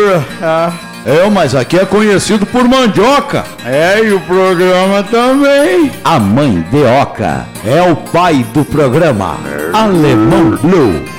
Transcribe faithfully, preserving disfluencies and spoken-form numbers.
Pedro. Ah. É, mas aqui é conhecido por mandioca. É, e o programa também. A Mandioca é o pai do programa. Alemão Blue.